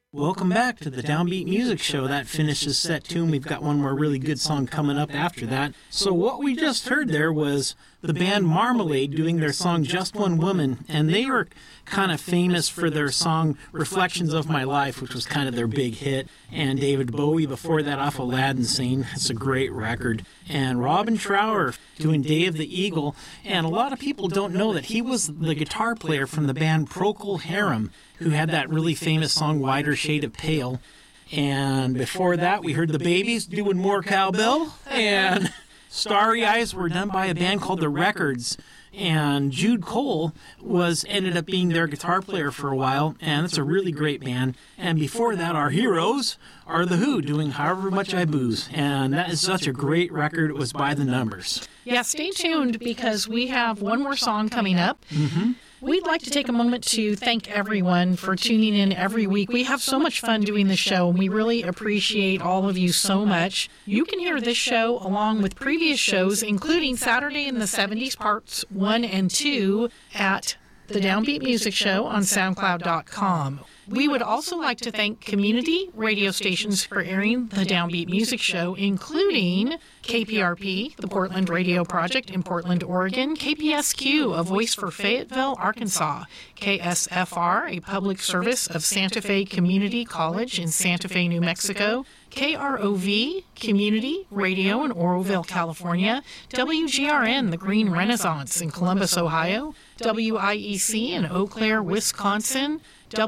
Welcome back to the Downbeat Music Show. That finishes set 2, and we've got one more really good song coming up after that. So what we just heard there was the band Marmalade doing their song Just One Woman, and they were kind of famous for their song Reflections of My Life, which was kind of their big hit, and David Bowie before that off Aladdin Sane. It's a great record. And Robin Trower doing Day of the Eagle, and a lot of people don't know that he was the guitar player from the band Procol Harum, who had that really famous song Wider Shade of Pale. And before that, we heard the Babies doing More Cowbell, and Starry Eyes were done by a band called The Records, and Jude Cole ended up being their guitar player for a while, and it's a really great band. And before that, our heroes are The Who doing However Much I Booze, and that is such a great record. It was By the Numbers. Yeah, stay tuned because we have one more song coming up. Mm-hmm. We'd like to take a moment to thank everyone for tuning in every week. We have so much fun doing the show, and we really appreciate all of you so much. You can hear this show along with previous shows, including Saturday in the 70s Parts 1 and 2 at the Downbeat Music Show on SoundCloud.com. We would also like to thank community radio stations for airing the Downbeat Music Show, including KPRP, the Portland Radio Project in Portland, Oregon, KPSQ, a voice for Fayetteville, Arkansas, KSFR, a public service of Santa Fe Community College in Santa Fe, New Mexico, KROV, Community Radio in Oroville, California, WGRN, the Green Renaissance in Columbus, Ohio, WIEC in Eau Claire, Wisconsin,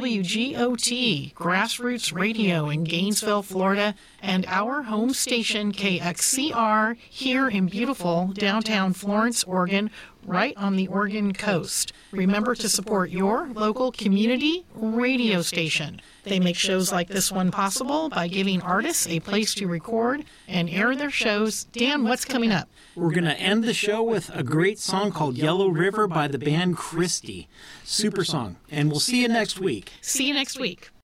WGOT, Grassroots Radio in Gainesville, Florida, and our home station, KXCR, here in beautiful downtown Florence, Oregon, right on the Oregon coast. Remember to support your local community radio station. They make shows like this one possible by giving artists a place to record and air their shows. Dan, what's coming up? We're going to end the show with a great song called Yellow River by the band Christie. Super song. And we'll see you next week. See you next week.